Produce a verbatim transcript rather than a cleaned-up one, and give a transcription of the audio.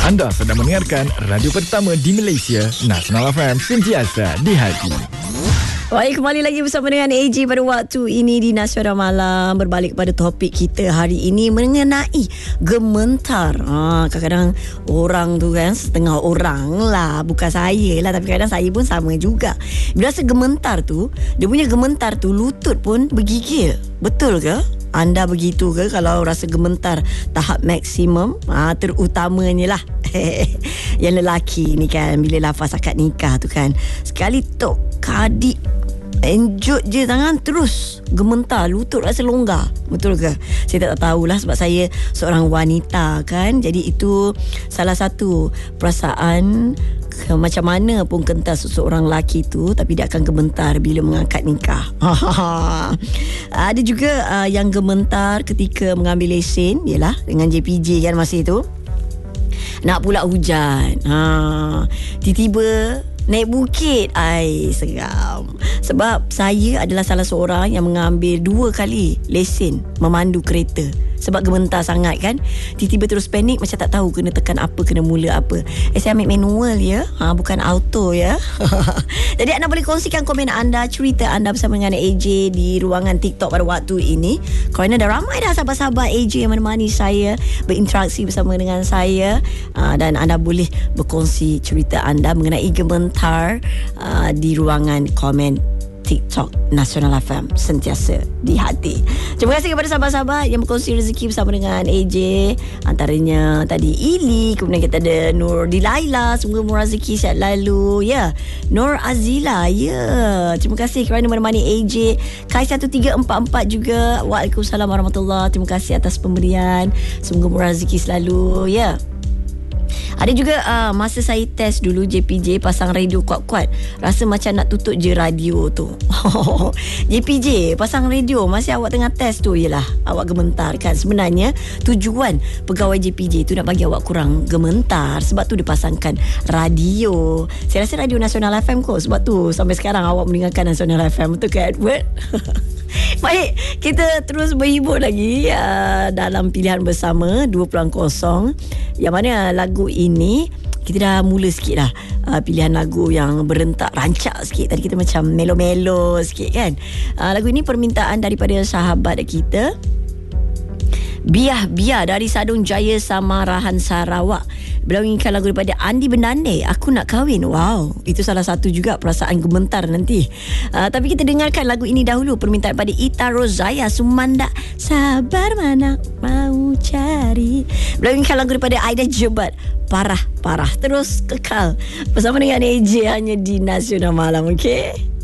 Anda sedang mendengarkan radio pertama di Malaysia, Nasional F M, sentiasa di hati. Baik, kembali lagi bersama dengan A J pada waktu ini di Nasional Malam. Berbalik kepada topik kita hari ini mengenai gementar. Ha, kadang-kadang orang tu kan, setengah orang lah, bukan saya lah, tapi kadang saya pun sama juga. Bila rasa gementar tu, dia punya gementar tu lutut pun bergigil. Betul ke? Anda begitu ke kalau rasa gementar tahap maksimum? Ha, terutamanya lah yang lelaki ni kan, bila lafaz akad nikah tu kan, sekali tok kadik enjut je tangan terus gementar, lutut rasa longgar. Betul ke? Saya tak tahulah sebab saya seorang wanita kan. Jadi itu salah satu perasaan ke, macam mana pun kental seseorang lelaki tu, tapi dia akan gementar bila mengangkat nikah. Ada juga uh, yang gementar ketika mengambil lesen, yalah dengan J P J kan masa itu. Nak pula hujan. Ha, tiba-tiba naik bukit. Ai, seram. Sebab saya adalah salah seorang yang mengambil dua kali lesen memandu kereta. Sebab gementar sangat kan, tiba-tiba terus panik, macam tak tahu kena tekan apa, kena mula apa. Eh, saya ambil manual ya, ha, bukan auto ya. Jadi anda boleh kongsikan komen anda, cerita anda bersama dengan A J di ruangan TikTok pada waktu ini. Kerana dah ramai dah sahabat-sahabat A J yang menemani saya, berinteraksi bersama dengan saya, ha, dan anda boleh berkongsi cerita anda mengenai gementar uh, di ruangan komen TikTok Nasional F M, sentiasa di hati. Terima kasih kepada sahabat-sahabat yang berkongsi rezeki bersama dengan A J. Antaranya tadi Ili, kemudian kita ada Nur Dilaila, semoga murah rezeki sihat lalu ya. Nur Azila, ya, terima kasih kerana menemani A J. Kai satu tiga empat empat juga, waalaikumsalam warahmatullahi. Terima kasih atas pemberian, semoga murah rezeki selalu ya. Ada juga uh, masa saya test dulu J P J pasang radio kuat-kuat, rasa macam nak tutup je radio tu. J P J pasang radio masih awak tengah test tu, yelah awak gementar kan. Sebenarnya tujuan pegawai J P J tu nak bagi awak kurang gementar, sebab tu dia pasangkan radio. Saya rasa radio Nasional F M kot, sebab tu sampai sekarang awak mendengarkan Nasional F M. Betul ke Edward? Baik, kita terus berhibur lagi uh, dalam pilihan bersama dua kosong, yang mana lagu ini kita dah mula sikit dah, uh, pilihan lagu yang berentak rancak sikit. Tadi kita macam melo-melo sikit kan. uh, Lagu ini permintaan daripada sahabat kita Biah Biah dari Sadung Jaya, Samarahan, Sarawak. Beliau inginkan lagu daripada Andi Bendande, Aku Nak Kahwin. Wow, itu salah satu juga perasaan gementar nanti. uh, Tapi kita dengarkan lagu ini dahulu. Permintaan daripada Ita Rozaya, Sumanda, Sabar Mana Mau Cari. Beliau inginkan lagu daripada Aida Jebat, Parah Parah. Terus kekal bersama dengan A J hanya di Nasional Malam, okey?